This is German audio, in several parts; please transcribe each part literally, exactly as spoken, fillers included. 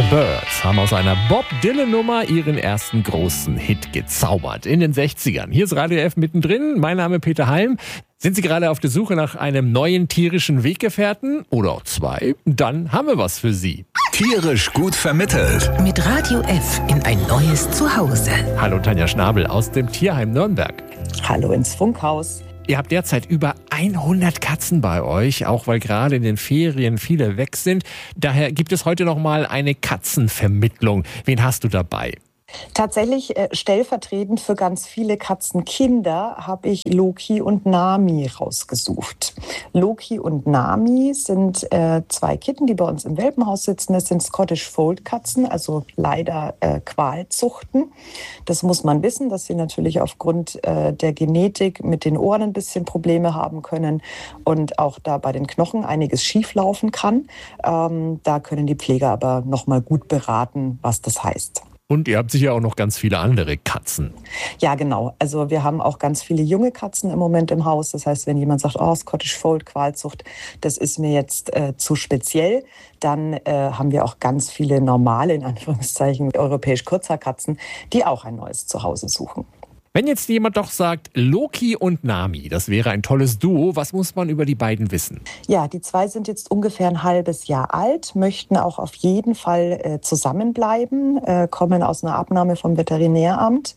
Birds haben aus einer Bob Dylan-Nummer ihren ersten großen Hit gezaubert in den sechzigern. Hier ist Radio F mittendrin. Mein Name ist Peter Halm. Sind Sie gerade auf der Suche nach einem neuen tierischen Weggefährten oder auch zwei? Dann haben wir was für Sie. Tierisch gut vermittelt. Mit Radio F in ein neues Zuhause. Hallo Tanja Schnabel aus dem Tierheim Nürnberg. Hallo ins Funkhaus. Ihr habt derzeit über hundert Katzen bei euch, auch weil gerade in den Ferien viele weg sind. Daher gibt es heute noch mal eine Katzenvermittlung. Wen hast du dabei? Tatsächlich äh, stellvertretend für ganz viele Katzenkinder habe ich Loki und Nami rausgesucht. Loki und Nami sind äh, zwei Kitten, die bei uns im Welpenhaus sitzen. Das sind Scottish Fold Katzen, also leider äh, Qualzuchten. Das muss man wissen, dass sie natürlich aufgrund äh, der Genetik mit den Ohren ein bisschen Probleme haben können und auch da bei den Knochen einiges schieflaufen kann. Ähm, da können die Pfleger aber noch mal gut beraten, was das heißt. Und ihr habt sicher auch noch ganz viele andere Katzen. Ja, genau. Also wir haben auch ganz viele junge Katzen im Moment im Haus. Das heißt, wenn jemand sagt, oh, Scottish Fold, Qualzucht, das ist mir jetzt äh, zu speziell, dann äh, haben wir auch ganz viele normale, in Anführungszeichen, europäisch Kurzhaarkatzen, die auch ein neues Zuhause suchen. Wenn jetzt jemand doch sagt, Loki und Nami, das wäre ein tolles Duo, was muss man über die beiden wissen? Ja, die zwei sind jetzt ungefähr ein halbes Jahr alt, möchten auch auf jeden Fall äh, zusammenbleiben, äh, kommen aus einer Abnahme vom Veterinäramt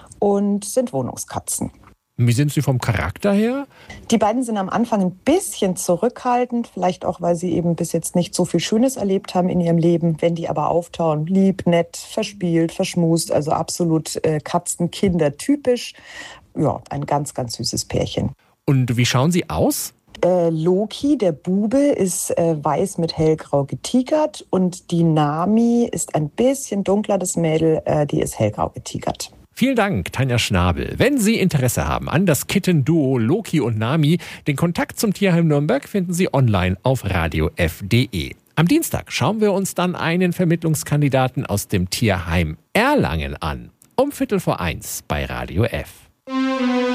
und sind Wohnungskatzen. Wie sind sie vom Charakter her? Die beiden sind am Anfang ein bisschen zurückhaltend, vielleicht auch, weil sie eben bis jetzt nicht so viel Schönes erlebt haben in ihrem Leben. Wenn die aber auftauen, lieb, nett, verspielt, verschmust, also absolut äh, Katzenkinder-typisch. Ja, ein ganz, ganz süßes Pärchen. Und wie schauen sie aus? Äh, Loki, der Bube, ist äh, weiß mit hellgrau getigert und die Nami ist ein bisschen dunkler, das Mädel, äh, die ist hellgrau getigert. Vielen Dank, Tanja Schnabel. Wenn Sie Interesse haben an das Kittenduo Loki und Nami, den Kontakt zum Tierheim Nürnberg finden Sie online auf radio f punkt d e. Am Dienstag schauen wir uns dann einen Vermittlungskandidaten aus dem Tierheim Erlangen an. Um Viertel vor eins bei Radio F.